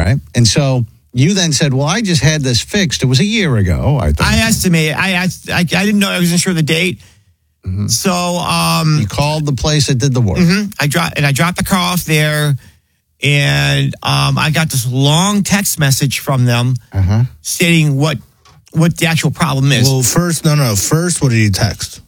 right. And so you then said, well, I just had this fixed. It was a year ago, I think. I estimated. I didn't know. I wasn't sure of the date. Mm-hmm. So you called the place that did the work. Mm-hmm. I dropped the car off there, and I got this long text message from them stating what the actual problem is. Well, first, what did he text?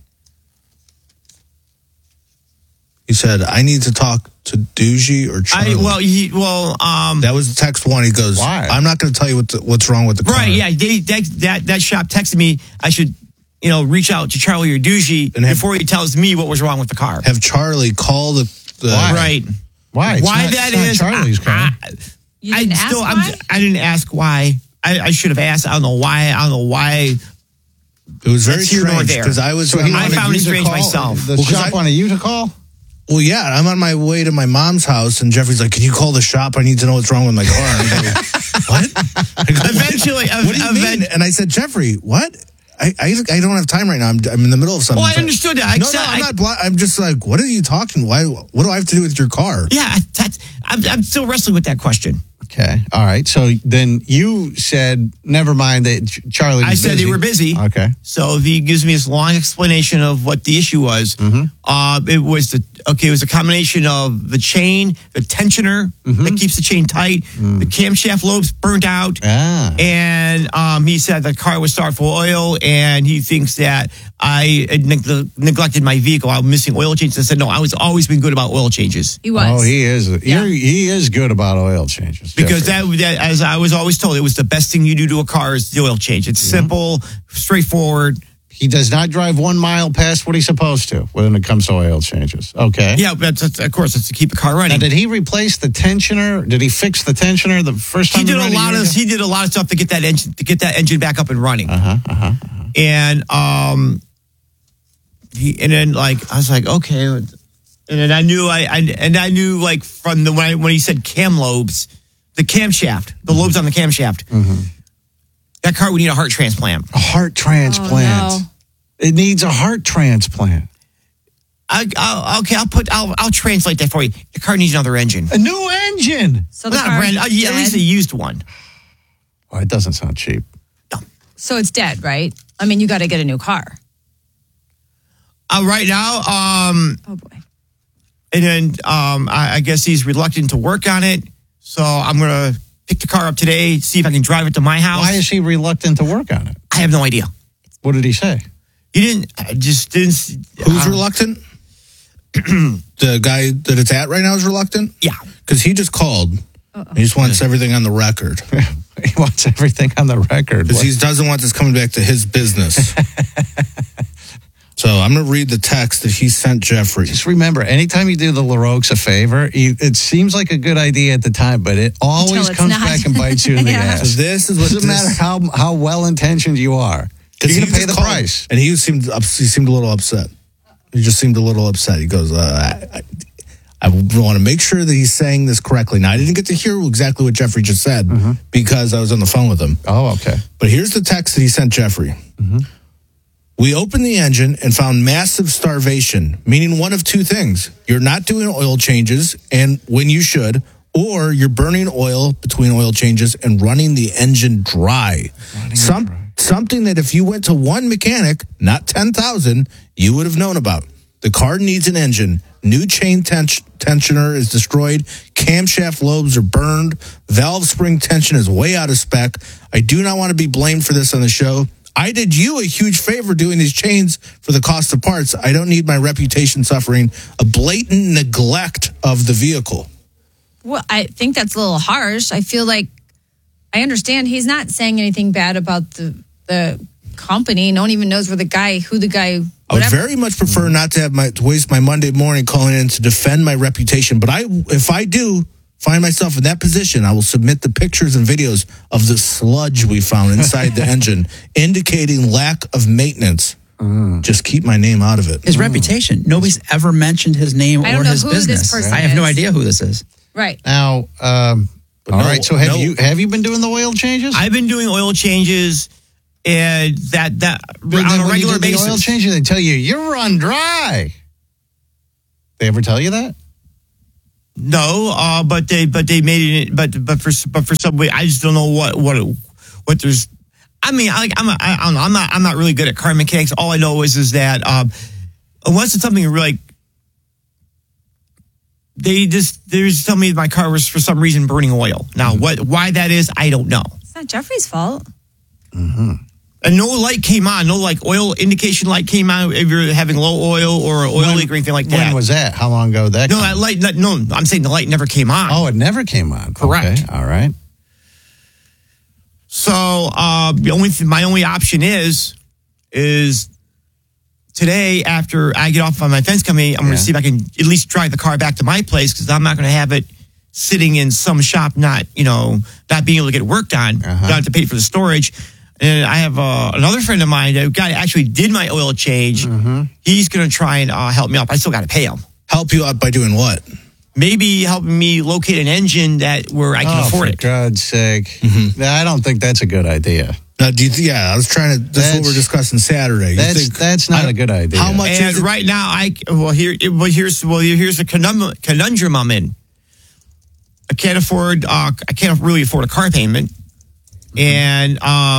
He said, I need to talk to Doogie or Charlie. That was text one. He goes, why? I'm not going to tell you what's wrong with the car. Right, yeah. That shop texted me I should, reach out to Charlie or Doogie before he tells me what was wrong with the car. Have Charlie call the Why? Right. Why? It's not Charlie's car. You didn't ask why? I didn't ask why. I should have asked. I don't know why. It was very strange because I found it strange myself. The shop wanted you to call? Well, yeah, I'm on my way to my mom's house, and Jeffrey's like, can you call the shop? I need to know what's wrong with my car. And I go, what? Eventually. What do you mean? And I said, Jeffrey, what? I don't have time right now. I'm in the middle of something. Well, I understood that. I'm not. I'm just like, what are you talking? Why? What do I have to do with your car? Yeah, I'm still wrestling with that question. Okay. All right. So then you said, never mind that Charlie was said busy. they were busy. Okay. So he gives me this long explanation of what the issue was. It was a combination of the chain, the tensioner that keeps the chain tight, the camshaft lobes burnt out, and he said the car was starved for oil, and he thinks that I neglected my vehicle. I was missing oil changes. I said, no, I was always been good about oil changes. He was. Oh, he is. He is good about oil changes. Because that, as I was always told, it was the best thing you do to a car is the oil change. It's simple, straightforward. He does not drive 1 mile past what he's supposed to when it comes to oil changes. Okay. Yeah, but of course, it's to keep the car running. Now, did he replace the tensioner? Did he fix the tensioner the first time? He did a lot of stuff to get that engine back up and running. And then I was like, okay. And then I knew like from when he said cam lobes, the camshaft, the lobes on the camshaft. That car would need a heart transplant. A heart transplant. Oh, no. It needs a heart transplant. I'll translate that for you. The car needs another engine. A new engine. So the Not car at least a used one. Oh, it doesn't sound cheap. No. So it's dead, right? I mean, you got to get a new car. Right now, oh boy. And then I guess he's reluctant to work on it. So I'm going to pick the car up today, see if I can drive it to my house. Why is he reluctant to work on it? I have no idea. What did he say? He didn't. I just didn't. Who's reluctant? The guy that it's at right now is reluctant? Yeah. Because he just called. He just wants everything on the record. He wants everything on the record. Because he doesn't want this coming back to his business. So I'm going to read the text that he sent Jeffrey. Just remember, anytime you do the LaRoques a favor, it seems like a good idea at the time, but it always comes back and bites you in the ass. So this is what doesn't matter how well-intentioned you are. You're going to pay the price. And he seemed a little upset. He just seemed a little upset. He goes, I want to make sure that he's saying this correctly. Now, I didn't get to hear exactly what Jeffrey just said because I was on the phone with him. Oh, okay. But here's the text that he sent Jeffrey. We opened the engine and found massive starvation, meaning one of two things. You're not doing oil changes and when you should, or you're burning oil between oil changes and running the engine dry. Something that if you went to one mechanic, not 10,000, you would have known about. The car needs an engine. New chain tensioner is destroyed. Camshaft lobes are burned. Valve spring tension is way out of spec. I do not want to be blamed for this on the show. I did you a huge favor doing these chains for the cost of parts. I don't need my reputation suffering a blatant neglect of the vehicle. Well, I think that's a little harsh. I feel like I understand he's not saying anything bad about the company. No one even knows who the guy. Whatever. I would very much prefer not to waste my Monday morning calling in to defend my reputation. But if I do find myself in that position, I will submit the pictures and videos of the sludge we found inside the engine, indicating lack of maintenance. Just keep my name out of it. His reputation. Nobody's ever mentioned his name or his business. I have no idea who this is. Right. Now, all right. So have you been doing the oil changes? I've been doing oil changes, and that on a regular basis. The oil changes, they tell you you're run dry. They ever tell you that? No, but they made it. But for some way, I just don't know what there's. I mean, I don't know. I'm not really good at car mechanics. All I know is that unless it's something really, they just tell me my car was for some reason burning oil. Now, why that is, I don't know. It's not Jeffrey's fault. Mm-hmm. And no light came on. No oil indication light came on if you're having low oil or oil leak or anything like that. When was that? How long ago that? No, that light. No, I'm saying the light never came on. Oh, it never came on. Correct. Okay. All right. So my only option is today after I get off on my fence company, I'm going to see if I can at least drive the car back to my place because I'm not going to have it sitting in some shop, not being able to get worked on. I have to pay for the storage. And I have another friend of mine, a guy actually did my oil change. Mm-hmm. He's going to try and help me out. I still got to pay him. Help you out by doing what? Maybe helping me locate an engine where I can afford it. For God's sake. Mm-hmm. I don't think that's a good idea. Now, I was trying to, that's what we're discussing Saturday. That's not a good idea. How much is it? Right now, here's the conundrum I'm in. I can't really afford a car payment. And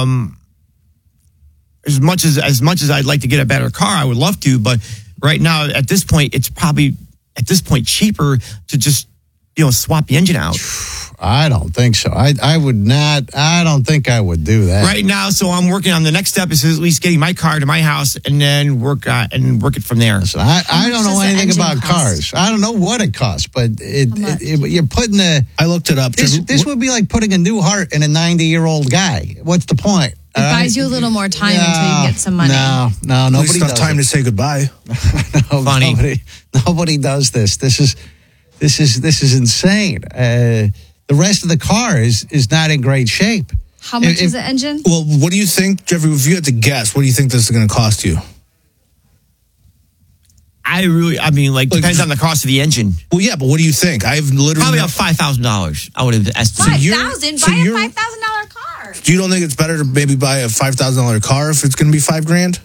as much as I'd like to get a better car, I would love to. But right now, at this point, it's probably cheaper to just swap the engine out. I don't think so. I would not. I don't think I would do that right now. So I'm working on the next step is at least getting my car to my house and then work it from there. So I don't know anything about cars. I don't know what it costs, but you're putting I looked it up. This would be like putting a new heart in a 90-year-old guy. What's the point? It buys you a little more time until you get some money. No, nobody does time to say goodbye. No, funny. Nobody does this. This is insane. The rest of the car is not in great shape. How much is the engine? Well, what do you think, Jeffrey? If you had to guess, what do you think this is going to cost you? Depends on the cost of the engine. Well, yeah, but what do you think? I've literally probably about $5,000. I would have estimated. $5,000? Buy a $5,000 car. Do you don't think it's better to maybe buy a $5,000 car if it's going to be $5,000?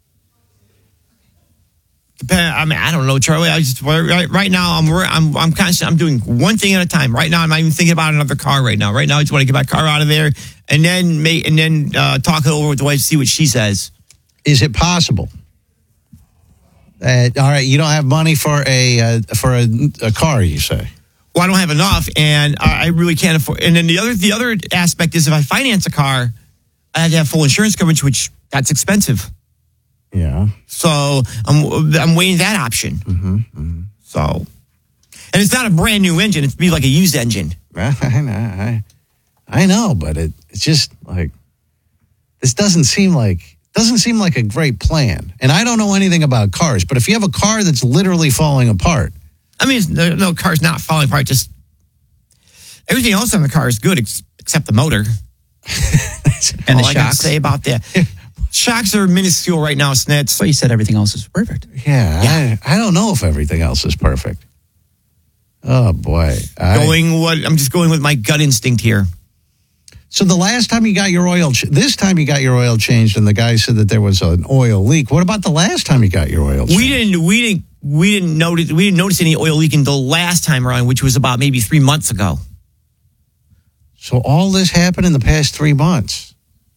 I don't know, Charlie. Right now I'm doing one thing at a time. Right now I'm not even thinking about another car. Right now I just want to get my car out of there and then talk it over with the wife, see what she says. Is it possible? All right, you don't have money for a car, you say? Well, I don't have enough, and I really can't afford. And then the other aspect is if I finance a car, I have to have full insurance coverage, which that's expensive. Yeah. So I'm weighing that option. Mm-hmm, mm-hmm. So, and it's not a brand new engine; it'd be like a used engine. I know, but it's just like this doesn't seem like a great plan. And I don't know anything about cars, but if you have a car that's literally falling apart, I mean, no car's not falling apart. Just everything else on the car is good except the motor. And the shocks. I got to say about that. Shocks are minuscule right now, Snitz. So you said everything else is perfect. Yeah. I don't know if everything else is perfect. Oh, boy. I'm just going with my gut instinct here. So the last time you got your oil, this time you got your oil changed, and the guy said that there was an oil leak. What about the last time you got your oil changed? We didn't notice any oil leaking the last time around, which was about maybe 3 months ago. So all this happened in the past 3 months.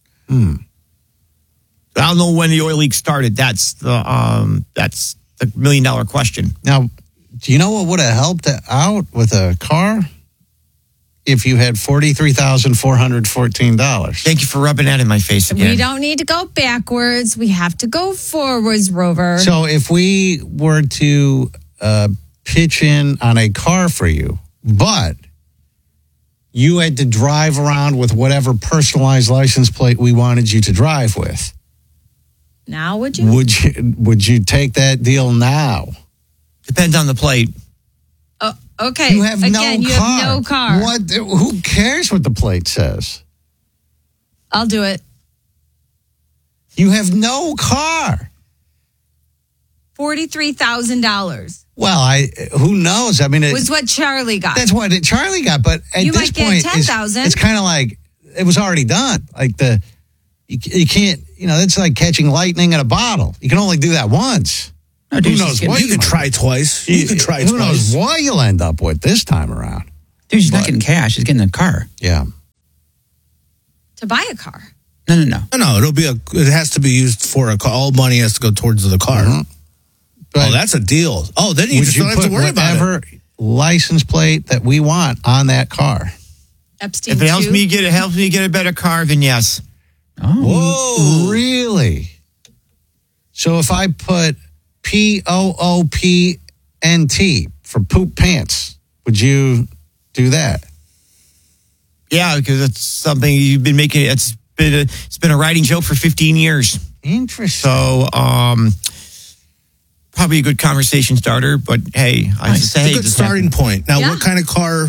I don't know when the oil leak started. That's the $1 million question. Now, do you know what would have helped out with a car? If you had $43,414. Thank you for rubbing that in my face again. We don't need to go backwards. We have to go forwards, Rover. So if we were to pitch in on a car for you, but you had to drive around with whatever personalized license plate we wanted you to drive with. Now would you? Would you take that deal now? Depends on the plate. Okay. You have Again, no you car. have no car. What? Who cares what the plate says? I'll do it. You have no car. $43,000. Well, who knows? I mean, it was what Charlie got. That's what Charlie got. But at you this might point, get $10,000. It's kind of like it was already done. Like you can't. It's like catching lightning in a bottle. You can only do that once. No, dude, Who knows what You could try twice. You could try Who knows twice. what you'll end up with this time around? Dude, she's not getting cash. She's getting a car. Yeah. To buy a car. No. No, it has to be used for a car. All money has to go towards the car. But Oh, that's a deal. Oh, then you would just you don't have to put worry about it. whatever license plate that we want on that car? Epstein If it helps 2? me get a better car, then yes. Whoa. Really? So if I put POOPNT for poop pants, would you do that? Yeah, because it's something you've been making. It's been a writing joke for 15 years. Interesting. So probably a good conversation starter. But hey, I just say It's hey, a good this starting point. Now, Yeah. what kind of car?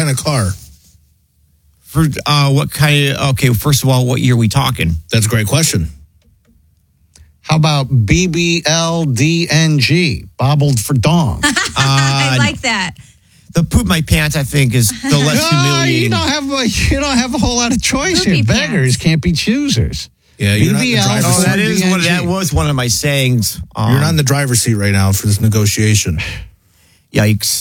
for what kind of okay? First of all, what year are we talking? That's a great question. How about BBLDNG, bobbled for dong? I like that. The poop my pants, I think, is the less You humiliating. don't have a whole lot of choice Poopy here. Beggars pants. can't be choosers. Yeah, you're not in the BBL driver's Oh, seat. that was one of my sayings. You're not in the driver's seat right now for this negotiation. Yikes.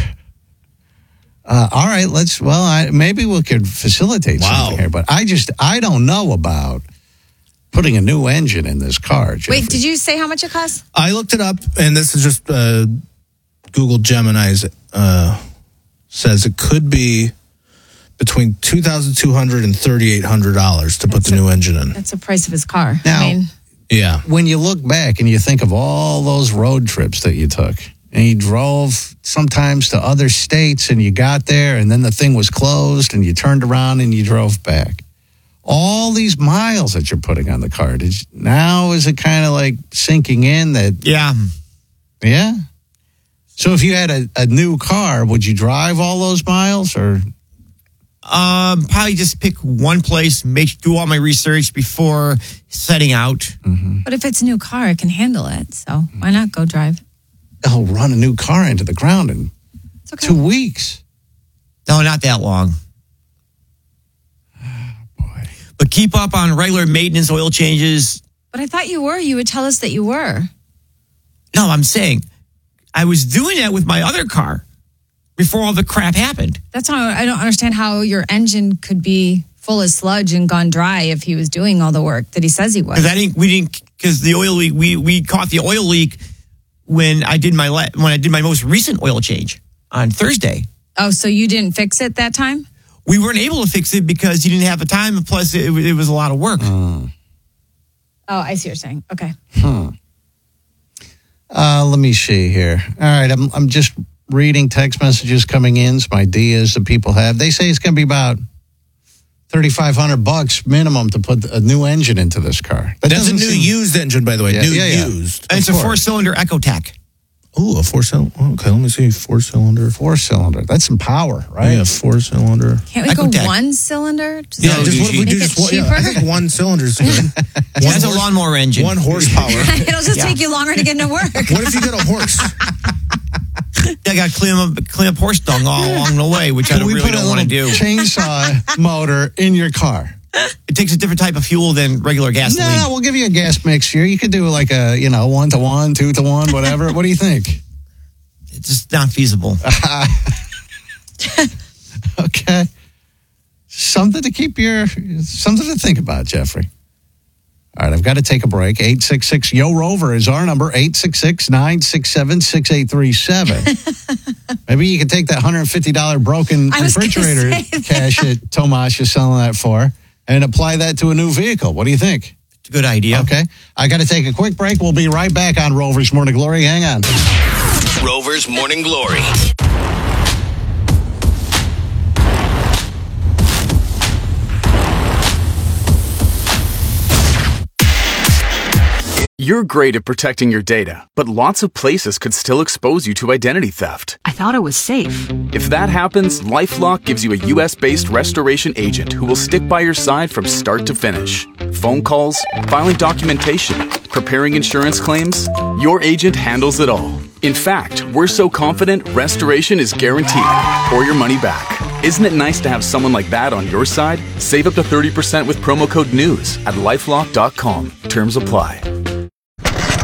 All right, maybe we could facilitate something here, but I don't know about putting a new engine in this car. Jeffrey. Wait, did you say how much it costs? I looked it up, and this is just Google Gemini's says it could be between $2,200 and $3,800 to put the new engine in. That's the price of his car. Now- I mean, Yeah. When you look back and you think of all those road trips that you took, and you drove sometimes to other states, and you got there, and then the thing was closed, and you turned around and you drove back. All these miles that you're putting on the car, now is it kind of like sinking in that, Yeah. yeah? So if you had a new car, would you drive all those miles, or? Probably just pick one place, do all my research before setting out. but if it's a new car, it can handle it. So why not go drive? I'll run a new car into the ground in It's okay. 2 weeks. No, not that long. Boy. But keep up on regular maintenance, oil changes. But I thought you were. You would tell us that you were. No, I'm saying I was doing that with my other car before all the crap happened. That's how I don't understand how your engine could be full of sludge and gone dry if he was doing all the work that he says he was. Because the oil leak, we caught the oil leak when I did my most recent oil change on Thursday. Oh, so you didn't fix it that time? We weren't able to fix it because you didn't have the time, and plus it was a lot of work. Oh, I see what you're saying. Okay. Let me see here. All right, I'm just reading text messages coming in, some ideas that people have. They say it's going to be about $3,500 minimum to put a new engine into this car. That's a new used engine, by the way. Yeah, new yeah. used. And it's a Of course. 4-cylinder EcoTac. Ooh, a 4-cylinder. Okay, let me see. 4-cylinder. 4-cylinder. That's some power, right? Yeah, 4-cylinder. Can't we go EcoTac. one cylinder? Just Yeah, No, just dude, what if we make do it just one? cheaper? Yeah, I think one cylinder is good. That's a lawnmower engine. 1 horsepower. It'll just take you longer to get into work. What if you get a horse? I got to clean up horse dung all along the way, which I Can we really put a don't want to do. little chainsaw motor in your car? It takes a different type of fuel than regular gasoline. No, we'll give you a gas mixture. You could do like a 1-to-1, 2-to-1, whatever. What do you think? It's just not feasible. Okay. Something to think about, Jeffrey. All right, I've got to take a break. 866-YO-ROVER is our number, 866-967-6837. Maybe you could take that $150 broken I was gonna refrigerator say that. cash that Tomasz is selling that for and apply that to a new vehicle. What do you think? It's a good idea. Okay. I got to take a quick break. We'll be right back on Rover's Morning Glory. Hang on. Rover's Morning Glory. You're great at protecting your data, but lots of places could still expose you to identity theft. I thought it was safe. If that happens, LifeLock gives you a US-based restoration agent who will stick by your side from start to finish. Phone calls, filing documentation, preparing insurance claims, your agent handles it all. In fact, we're so confident restoration is guaranteed or your money back. Isn't it nice to have someone like that on your side? Save up to 30% with promo code NEWS at LifeLock.com. Terms apply.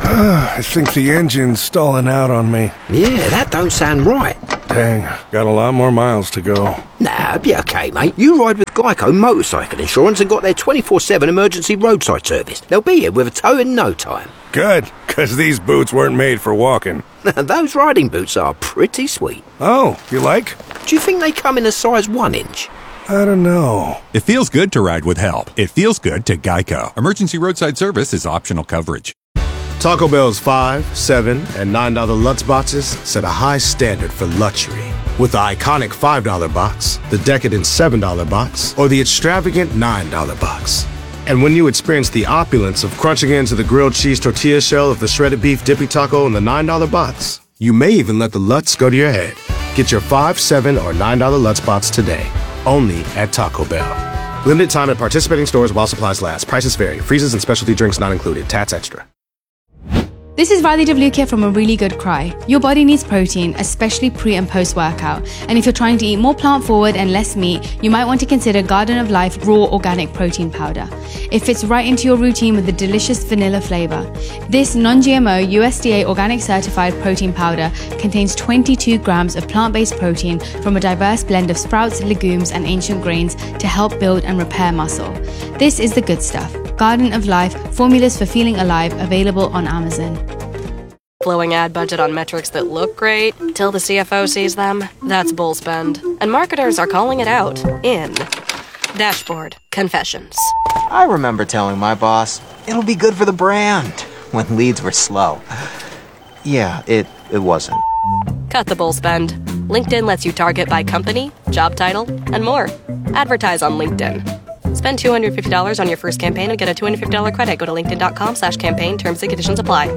I think the engine's stalling out on me. Yeah, that don't sound right. Dang, got a lot more miles to go. Nah, be okay, mate. You ride with Geico Motorcycle Insurance and got their 24/7 emergency roadside service. They'll be here with a tow in no time. Good, because these boots weren't made for walking. Those riding boots are pretty sweet. Oh, you like? Do you think they come in a size 1 inch? I don't know. It feels good to ride with help. It feels good to Geico. Emergency roadside service is optional coverage. Taco Bell's $5, $7, and $9 Lutz boxes set a high standard for luxury. With the iconic $5 box, the decadent $7 box, or the extravagant $9 box. And when you experience the opulence of crunching into the grilled cheese tortilla shell of the shredded beef dippy taco in the $9 box, you may even let the Lutz go to your head. Get your $5, $7, or $9 Lutz box today, only at Taco Bell. Limited time at participating stores while supplies last. Prices vary. Freezes and specialty drinks not included. Tats extra. This is Radhi Devlukia from A Really Good Cry. Your body needs protein, especially pre and post workout. And if you're trying to eat more plant forward and less meat, you might want to consider Garden of Life Raw Organic Protein Powder. It fits right into your routine with a delicious vanilla flavor. This non-GMO USDA organic certified protein powder contains 22 grams of plant-based protein from a diverse blend of sprouts, legumes, and ancient grains to help build and repair muscle. This is the good stuff. Garden of Life, formulas for feeling alive, available on Amazon. Flowing ad budget on metrics that look great till the CFO sees them. That's bull spend. And marketers are calling it out in Dashboard Confessions. I remember telling my boss, it'll be good for the brand, when leads were slow. Yeah, it wasn't. Cut the bull spend. LinkedIn lets you target by company, job title, and more. Advertise on LinkedIn. Spend $250 on your first campaign and get a $250 credit. Go to linkedin.com/campaign. Terms and conditions apply.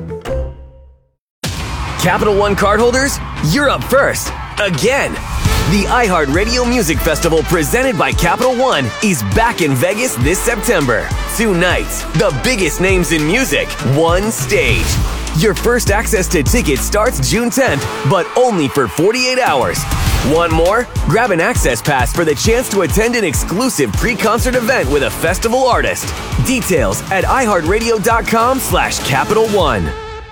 Capital One cardholders, you're up first. Again. The iHeartRadio Music Festival presented by Capital One is back in Vegas this September. 2 nights, the biggest names in music, one stage. Your first access to tickets starts June 10th, but only for 48 hours. Want more? Grab an access pass for the chance to attend an exclusive pre-concert event with a festival artist. Details at iHeartRadio.com/Capital One.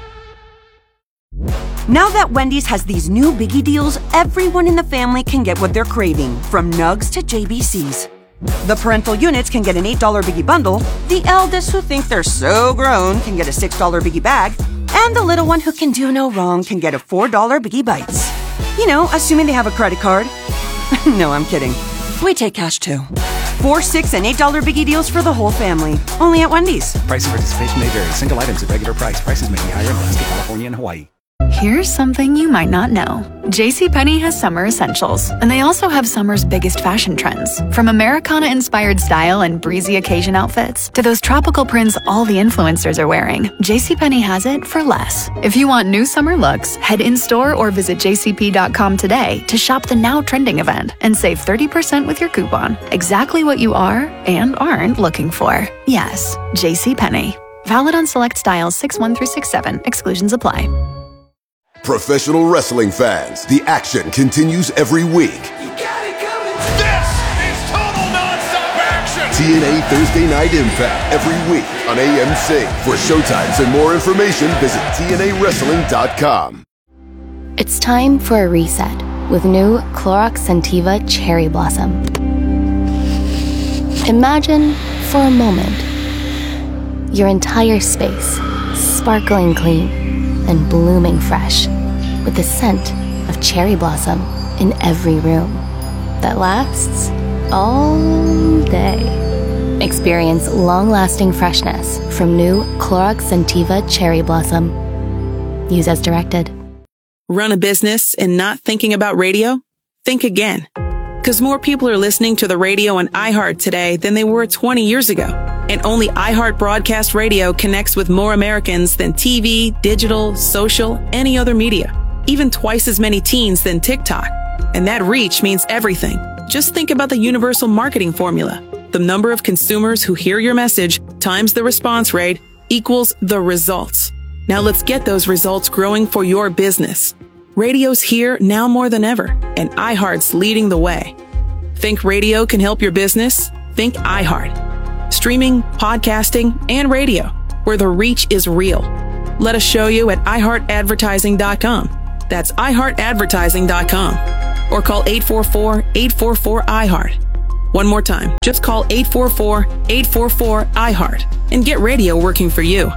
Now that Wendy's has these new biggie deals, everyone in the family can get what they're craving, from nugs to JBCs. The parental units can get an $8 biggie bundle, the eldest who think they're so grown can get a $6 biggie bag, and the little one who can do no wrong can get a $4 biggie bites. You know, assuming they have a credit card. No, I'm kidding. We take cash too. 4, 6, and $8 biggie deals for the whole family. Only at Wendy's. Price and participation may vary. Single items at regular price. Prices may be higher in Alaska, California, and Hawaii. Here's something you might not know. JCPenney has summer essentials, and they also have summer's biggest fashion trends. From Americana-inspired style and breezy occasion outfits to those tropical prints all the influencers are wearing, JCPenney has it for less. If you want new summer looks, head in-store or visit jcp.com today to shop the now trending event and save 30% with your coupon. Exactly what you are and aren't looking for. Yes, JCPenney. Valid on select styles 6-1 through 6-7. Exclusions apply. Professional wrestling fans, the action continues every week. This is total nonstop action. TNA Thursday Night Impact every week on AMC. For showtimes and more information, visit TNAWrestling.com. It's time for a reset with new Clorox Scentiva Cherry Blossom. Imagine for a moment your entire space sparkling clean and blooming fresh, with the scent of cherry blossom in every room that lasts all day. Experience long-lasting freshness from new Clorox Scentiva Cherry Blossom. Use as directed. Run a business and not thinking about radio? Think again. Because more people are listening to the radio on iHeart today than they were 20 years ago. And only iHeart Broadcast Radio connects with more Americans than TV, digital, social, any other media. Even twice as many teens than TikTok. And that reach means everything. Just think about the universal marketing formula. The number of consumers who hear your message times the response rate equals the results. Now let's get those results growing for your business. Radio's here now more than ever, and iHeart's leading the way. Think radio can help your business? Think iHeart. Streaming, podcasting, and radio, where the reach is real. Let us show you at iHeartAdvertising.com. That's iHeartAdvertising.com. Or call 844-844-iHeart. One more time. Just call 844-844-iHeart and get radio working for you.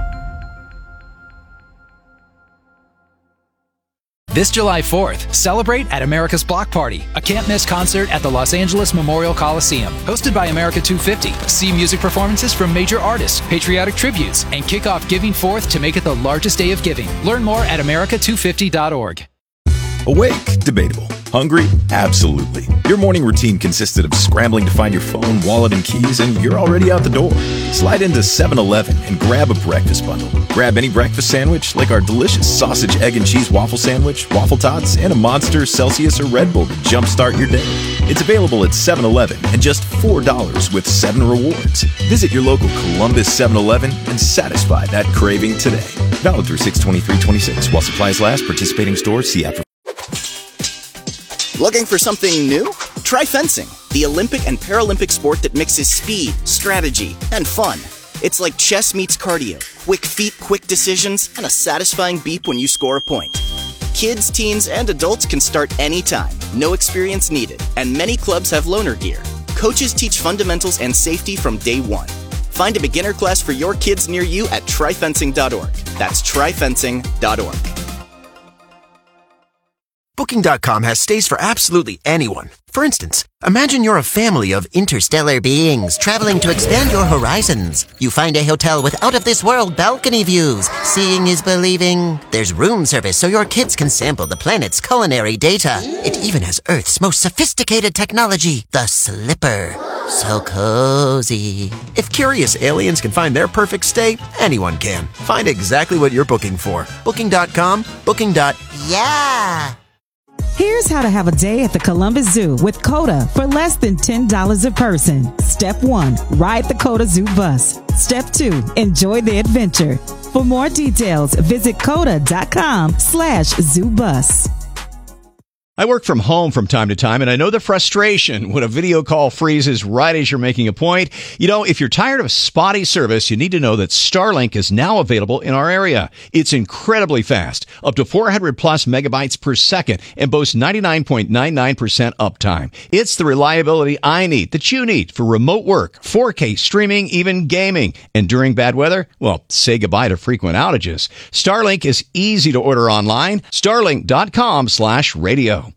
This July 4th, celebrate at America's Block Party, a can't-miss concert at the Los Angeles Memorial Coliseum. Hosted by America 250, see music performances from major artists, patriotic tributes, and kick off Giving Forth to make it the largest day of giving. Learn more at america250.org. Awake? Debatable. Hungry? Absolutely. Your morning routine consisted of scrambling to find your phone, wallet, and keys, and you're already out the door. Slide into 7-Eleven and grab a breakfast bundle. Grab any breakfast sandwich, like our delicious sausage, egg, and cheese waffle sandwich, waffle tots, and a Monster, Celsius, or Red Bull to jumpstart your day. It's available at 7-Eleven and just $4 with 7 rewards. Visit your local Columbus 7-Eleven and satisfy that craving today. Valid through 6/23/26 while supplies last. Participating stores. See app for. Looking for something new? Try fencing, the Olympic and Paralympic sport that mixes speed, strategy, and fun. It's like chess meets cardio. Quick feet, quick decisions, and a satisfying beep when you score a point. Kids, teens, and adults can start anytime. No experience needed. And many clubs have loaner gear. Coaches teach fundamentals and safety from day one. Find a beginner class for your kids near you at tryfencing.org. That's tryfencing.org. Booking.com has stays for absolutely anyone. For instance, imagine you're a family of interstellar beings traveling to expand your horizons. You find a hotel with out-of-this-world balcony views. Seeing is believing. There's room service so your kids can sample the planet's culinary data. It even has Earth's most sophisticated technology, the Slipper. So cozy. If curious aliens can find their perfect stay, anyone can. Find exactly what you're booking for. Booking.com, booking.yeah. Here's how to have a day at the Columbus Zoo with COTA for less than $10 a person. Step 1, ride the COTA Zoo bus. Step 2, enjoy the adventure. For more details, visit COTA.com/ZooBus. I work from home from time to time, and I know the frustration when a video call freezes right as you're making a point. You know, if you're tired of spotty service, you need to know that Starlink is now available in our area. It's incredibly fast, up to 400 plus megabytes per second, and boasts 99.99% uptime. It's the reliability I need, that you need, for remote work, 4K streaming, even gaming. And during bad weather, well, say goodbye to frequent outages. Starlink is easy to order online. Starlink.com/radio.